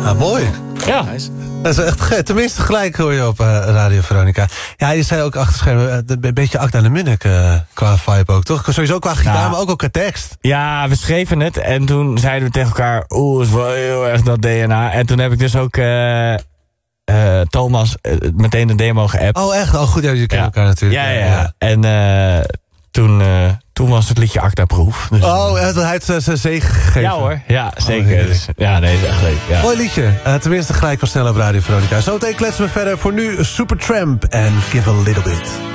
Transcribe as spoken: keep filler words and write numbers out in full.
Ah, mooi. Ja. Nice. Dat is echt ge- tenminste gelijk hoor je op uh, Radio Veronica. Ja, je zei ook achter schermen, uh, een beetje Akda de Munnik uh, qua vibe ook, toch? Sowieso qua gitaar, Nou, maar ook, ook qua tekst. Ja, we schreven het en toen zeiden we tegen elkaar... Oeh, het is wel heel erg dat D N A. En toen heb ik dus ook uh, uh, Thomas uh, meteen een demo geappt. Oh, echt? Oh, goed, ja, je kent ja. elkaar natuurlijk. Ja, ja, ja. En uh, toen, uh, toen was het liedje Akda Proef. Dus, Oh, hij heeft zijn zegen gegeven. ja hoor, ja, zeker. heerlijk. Dus, ja, nee, dat is echt leuk. Ja. Mooi liedje. Uh, tenminste gelijk al snel op Radio Veronica. Zometeen kletsen we verder. Voor nu Supertramp en Give a Little Bit.